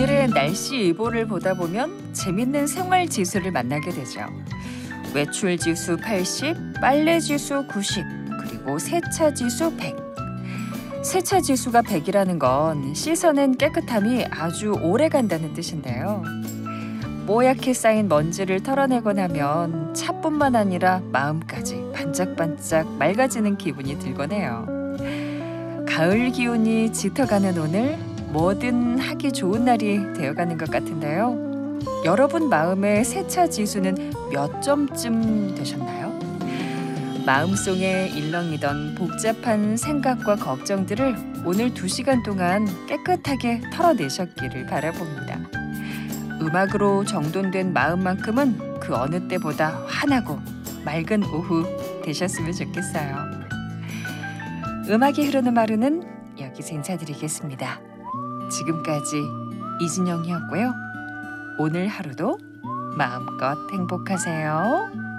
오늘의 날씨 예보를 보다 보면 재밌는 생활 지수를 만나게 되죠. 외출 지수 80, 빨래 지수 90, 그리고 세차 지수 100. 세차 지수가 100이라는 건 씻어낸 깨끗함이 아주 오래 간다는 뜻인데요. 뽀얗게 쌓인 먼지를 털어내고 나면 차뿐만 아니라 마음까지 반짝반짝 맑아지는 기분이 들곤 해요. 가을 기운이 짙어가는 오늘, 뭐든 하기 좋은 날이 되어가는 것 같은데요. 여러분 마음의 세차 지수는 몇 점쯤 되셨나요? 마음속에 일렁이던 복잡한 생각과 걱정들을 오늘 2시간 동안 깨끗하게 털어내셨기를 바라봅니다. 음악으로 정돈된 마음만큼은 그 어느 때보다 환하고 맑은 오후 되셨으면 좋겠어요. 음악이 흐르는 마루는 여기서 인사드리겠습니다. 지금까지 이진영이었고요. 오늘 하루도 마음껏 행복하세요.